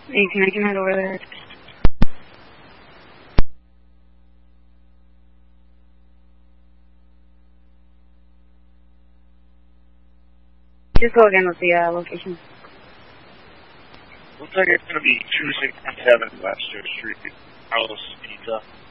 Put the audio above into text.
I can head over there. Just go again with the location. Looks like it's going to be 2617 Webster Street, Carlos Pizza.